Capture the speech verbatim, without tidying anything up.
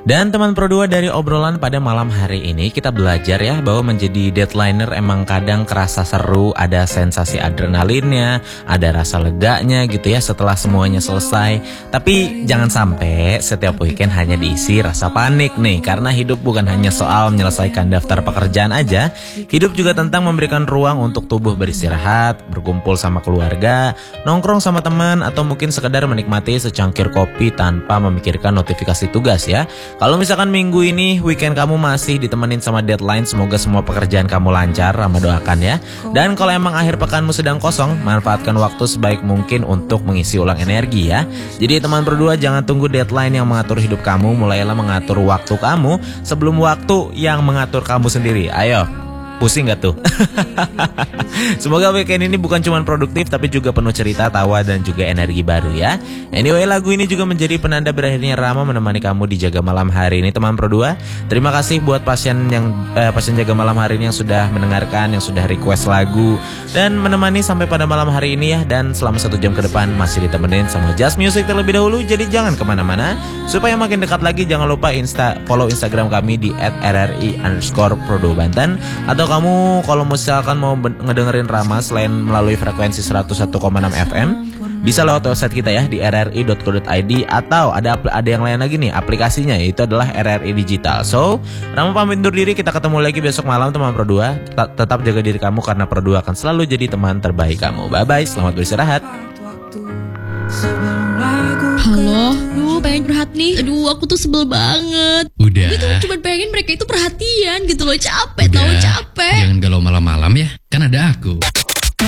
Dan teman Pro dua, dari obrolan pada malam hari ini kita belajar ya bahwa menjadi deadliner emang kadang kerasa seru, ada sensasi adrenalinnya, ada rasa leganya gitu ya setelah semuanya selesai. Tapi jangan sampai setiap weekend hanya diisi rasa panik nih, karena hidup bukan hanya soal menyelesaikan daftar pekerjaan aja. Hidup juga tentang memberikan ruang untuk tubuh beristirahat, berkumpul sama keluarga, nongkrong sama teman, atau mungkin sekedar menikmati secangkir kopi tanpa memikirkan notifikasi tugas ya. Kalau misalkan minggu ini weekend kamu masih ditemenin sama deadline, semoga semua pekerjaan kamu lancar, Rama doakan ya. Dan kalau emang akhir pekanmu sedang kosong, manfaatkan waktu sebaik mungkin untuk mengisi ulang energi ya. Jadi teman berdua, jangan tunggu deadline yang mengatur hidup kamu, mulailah mengatur waktu kamu sebelum waktu yang mengatur kamu sendiri. Ayo, pusing gak tuh? Semoga weekend ini bukan cuma produktif tapi juga penuh cerita, tawa, dan juga energi baru ya. Anyway, lagu ini juga menjadi penanda berakhirnya Rama menemani kamu di Jaga Malam hari ini teman Pro dua. Terima kasih buat pasien yang eh, pasien Jaga Malam hari ini yang sudah mendengarkan, yang sudah request lagu dan menemani sampai pada malam hari ini ya. Dan selama satu jam ke depan masih ditemenin sama Just Music terlebih dahulu. Jadi jangan kemana-mana, supaya makin dekat lagi jangan lupa insta follow Instagram kami di at r r i underscore pro dua banten. Atau kamu kalau misalkan mau ngedengerin Rama selain melalui frekuensi seratus satu koma enam F M, bisa lewat website kita ya di r r i dot co dot i d, atau ada ada yang lain lagi nih aplikasinya, yaitu adalah R R I Digital. So, Rama pamit undur diri, kita ketemu lagi besok malam teman Pro dua. Tetap jaga diri kamu karena Pro dua akan selalu jadi teman terbaik kamu. Bye bye, selamat beristirahat. Halo, aduh pengen curhat nih. Aduh aku tuh sebel banget. Udah. Gue tuh cuma pengen mereka itu perhatian gitu loh. Capek, Udah. tau capek. Jangan galau malam-malam ya, kan ada aku.